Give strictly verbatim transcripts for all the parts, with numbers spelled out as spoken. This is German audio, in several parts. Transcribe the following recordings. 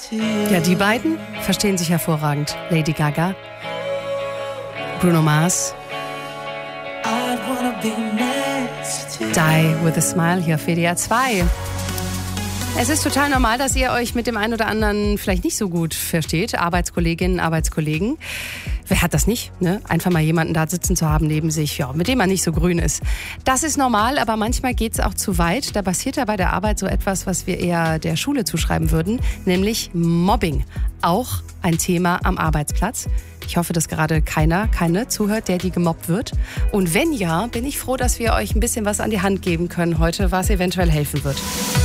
Ja, die beiden verstehen sich hervorragend. Lady Gaga, Bruno Mars. Die with a Smile hier auf W D R zwei. Es ist total normal, dass ihr euch mit dem einen oder anderen vielleicht nicht so gut versteht. Arbeitskolleginnen, Arbeitskollegen. Wer hat das nicht? Ne? Einfach mal jemanden da sitzen zu haben neben sich, ja, mit dem man nicht so grün ist. Das ist normal, aber manchmal geht es auch zu weit. Da passiert ja bei der Arbeit so etwas, was wir eher der Schule zuschreiben würden, nämlich Mobbing. Auch ein Thema am Arbeitsplatz. Ich hoffe, dass gerade keiner, keine zuhört, der die gemobbt wird. Und wenn ja, bin ich froh, dass wir euch ein bisschen was an die Hand geben können heute, was eventuell helfen wird.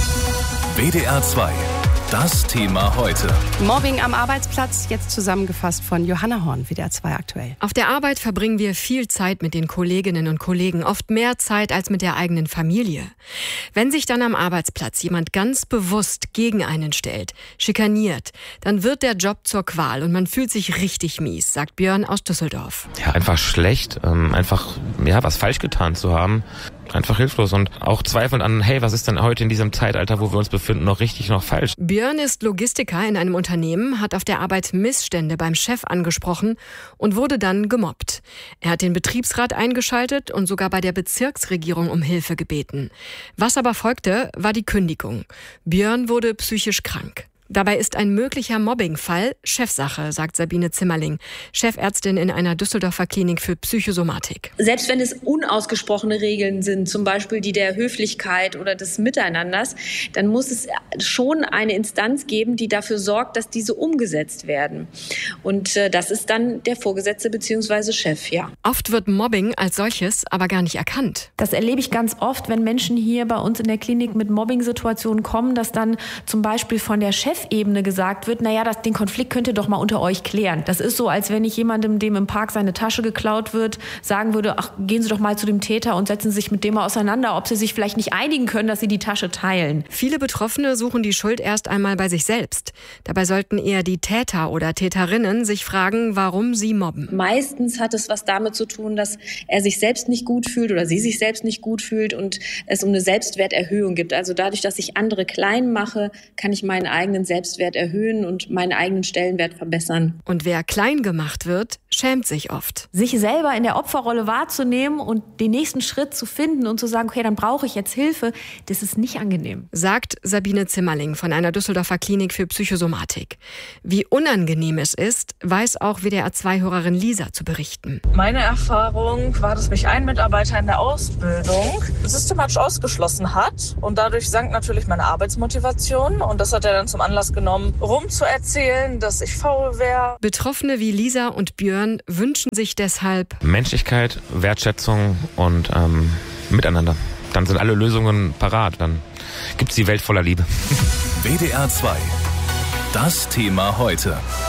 W D R zwei. Das Thema heute. Mobbing am Arbeitsplatz, jetzt zusammengefasst von Johanna Horn, W D R zwei aktuell. Auf der Arbeit verbringen wir viel Zeit mit den Kolleginnen und Kollegen, oft mehr Zeit als mit der eigenen Familie. Wenn sich dann am Arbeitsplatz jemand ganz bewusst gegen einen stellt, schikaniert, dann wird der Job zur Qual und man fühlt sich richtig mies, sagt Björn aus Düsseldorf. Ja, einfach schlecht, ähm, einfach ja was falsch getan zu haben. Einfach hilflos und auch zweifelnd an, hey, was ist denn heute in diesem Zeitalter, wo wir uns befinden, noch richtig, noch falsch? Björn ist Logistiker in einem Unternehmen, hat auf der Arbeit Missstände beim Chef angesprochen und wurde dann gemobbt. Er hat den Betriebsrat eingeschaltet und sogar bei der Bezirksregierung um Hilfe gebeten. Was aber folgte, war die Kündigung. Björn wurde psychisch krank. Dabei ist ein möglicher Mobbingfall Chefsache, sagt Sabine Zimmerling, Chefärztin in einer Düsseldorfer Klinik für Psychosomatik. Selbst wenn es unausgesprochene Regeln sind, zum Beispiel die der Höflichkeit oder des Miteinanders, dann muss es schon eine Instanz geben, die dafür sorgt, dass diese umgesetzt werden. Und äh, das ist dann der Vorgesetzte bzw. Chef, ja. Oft wird Mobbing als solches aber gar nicht erkannt. Das erlebe ich ganz oft, wenn Menschen hier bei uns in der Klinik mit Mobbing-Situationen kommen, dass dann zum Beispiel von der Chef Ebene gesagt wird, naja, das, den Konflikt könnt ihr doch mal unter euch klären. Das ist so, als wenn ich jemandem, dem im Park seine Tasche geklaut wird, sagen würde, ach, gehen Sie doch mal zu dem Täter und setzen Sie sich mit dem mal auseinander, ob Sie sich vielleicht nicht einigen können, dass Sie die Tasche teilen. Viele Betroffene suchen die Schuld erst einmal bei sich selbst. Dabei sollten eher die Täter oder Täterinnen sich fragen, warum sie mobben. Meistens hat es was damit zu tun, dass er sich selbst nicht gut fühlt oder sie sich selbst nicht gut fühlt und es um eine Selbstwerterhöhung gibt. Also dadurch, dass ich andere klein mache, kann ich meinen eigenen Selbstwert erhöhen und meinen eigenen Stellenwert verbessern. Und wer klein gemacht wird, schämt sich oft. Sich selber in der Opferrolle wahrzunehmen und den nächsten Schritt zu finden und zu sagen, okay, dann brauche ich jetzt Hilfe, das ist nicht angenehm. Sagt Sabine Zimmerling von einer Düsseldorfer Klinik für Psychosomatik. Wie unangenehm es ist, weiß auch W D R zwei Hörerin Lisa zu berichten. Meine Erfahrung war, dass mich ein Mitarbeiter in der Ausbildung systematisch ausgeschlossen hat und dadurch sank natürlich meine Arbeitsmotivation und das hat er dann zum Anlass genommen, rumzuerzählen, dass ich faul wäre. Betroffene wie Lisa und Björn wünschen sich deshalb Menschlichkeit, Wertschätzung und ähm, Miteinander. Dann sind alle Lösungen parat. Dann gibt's die Welt voller Liebe. W D R zwei. Das Thema heute.